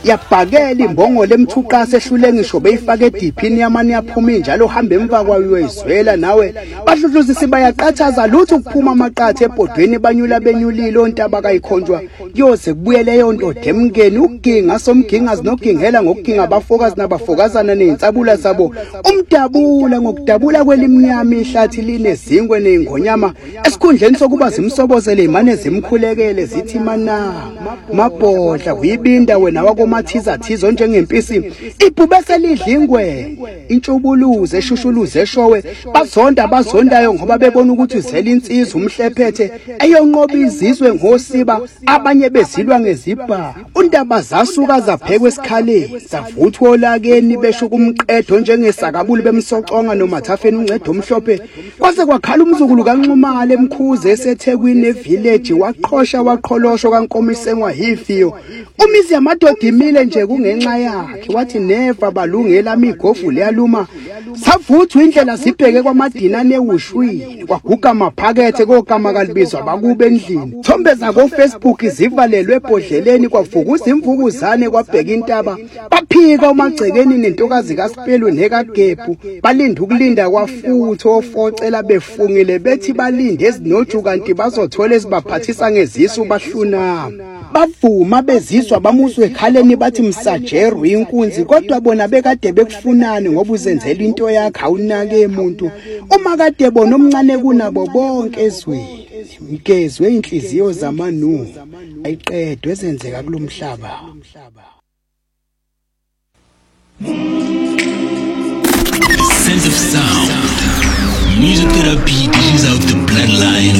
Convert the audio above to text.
yabhakela imbongo lemthuqase ehlule ngisho beyifaka ediphini yamani yaphuma injalo uhamba emva kwayo uyizwela nawe bahluhluzisi bayaqathaza lutho ukuphuma amaqathe ebhodweni banyula benyulile ontaba kayikhonjwa yoze kubuyele leyo ndoda emngeni uginga somgingazi nogingela ngokuginga abafokazi nabafokazana nezinsabula zabo umdabula ngokudabula kwelimnyama ihlathi linezingwe nezingonyama esikhundleni sokuba zimsobozele imane zimkhulekele zithi mana mabhodla uyibinda wena wakomathiza thizo njengempisi ibhube selidlingwe intshubuluze eshushuluze eshowe bazondayo ngoba bebona ukuthi uzela insizwa umhlephethe eyonqoba izizwe ngosiba abanye bezilwa ngezibha undaba zasuka zaphekwe esikhaleni zavuthwa olakeni besho kumqedho njengesakabuli bemsoconga nomathafeni uncedo omhlophe kwase kwakhala umzukulu kaNxumalo emkhuze eseThekwini evillage waqholosho kaNkomisengwa hifiyo umizi yamadoda imile nje kungenxa yakhe wathi never balungela amigofu leyaluma savuthwa indlela zibheke kwamadina newushwini kwaguga amaphakethe kokama kalibizwa bakube endlini thombe zako Facebook zivalelwe ebhodleleni kwavukuza imvukuzane kwabheka intaba baphika umagcekeni nentokazi kaSipelu nekaGebhu balinda ukulinda kwafutho ofocela befungile bethi balinde ezinoju kanti bazothola ezibaphathisa ngezisu bahluna bavuma bezizwa bamuswe ekhaleni bathi msajeru inkunzi kodwa bona bekade bekufunani ngoba uzenzela into yakhe awunake umuntu uma kade bona omncane kunabo bonke ezweni mkezwe inhliziyo zamanu ayiqedwe ezenzeka kulomhlaba Sense of sound music therapy dishes out the bloodline